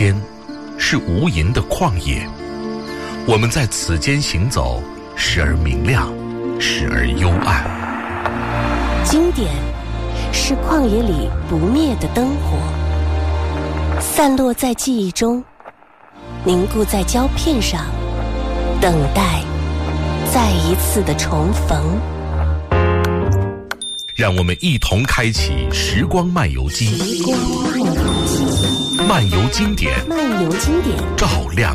间是无垠的旷野，我们在此间行走，时而明亮，时而幽暗。 经典是旷野里不灭的灯火，散落在记忆中，凝固在胶片上，等待再一次的重逢。 让我们一同开启时光漫游机，漫游经典， 照亮